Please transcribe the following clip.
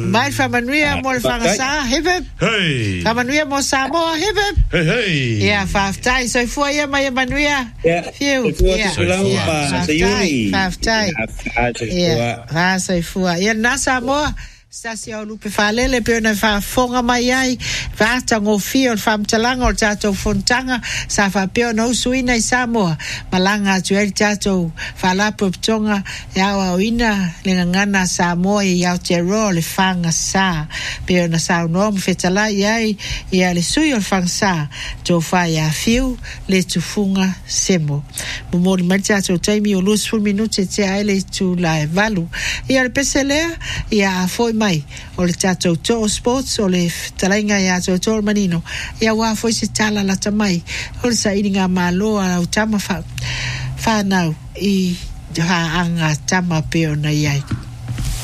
Mai whamanuia mo le whangasa, hip. Hey. Whamanuia mo Samoa, hip. Hey. Ia, whaftai, so fua ia mai manuia. Fiu. Ia, whaftai. Ia, so fua. Ia, na Samoa. Stasi o lupe whalele pe ona whafonga mai ai whatango fio o whamtalanga o tātou fontanga sa whapeo na usuina i Samoa malanga atu eri tātou whalapu ptonga iawa o ina lenga ngana Samoa i Aotearoa le whanga sa pe ona sa unoa mwhetala iai ia le sui o whanga sa tō whai a fiu le tufunga semo mumori mai tātou taimi o lus full minute te aile tu la e valu ia le peselea ia a foi mai o le tātou tō sports o le talainga ia tō manino ia wā foi se tala lata mai o le sa ininga māloa au tama whanau i ha anga tama peo na iai